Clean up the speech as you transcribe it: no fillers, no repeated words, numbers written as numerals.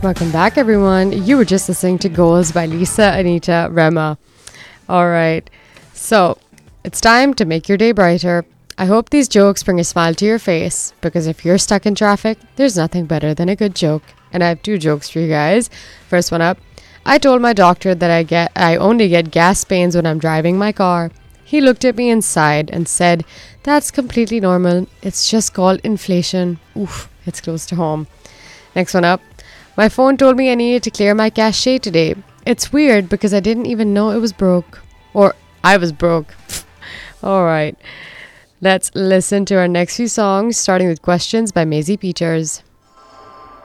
Welcome back, everyone. You were just listening to Goals by Lisa Anita Rema. All right, so it's time to make your day brighter. I hope these jokes bring a smile to your face, because if you're stuck in traffic, there's nothing better than a good joke. And I have 2 jokes for you guys. First one up. I told my doctor that I only get gas pains when I'm driving my car. He looked at me and sighed and said, "That's completely normal. It's just called inflation." Oof, it's close to home. Next one up. My phone told me I needed to clear my cache today. It's weird because I didn't even know it was broke. Or I was broke. Alright. Let's listen to our next few songs, starting with Questions by Maisie Peters.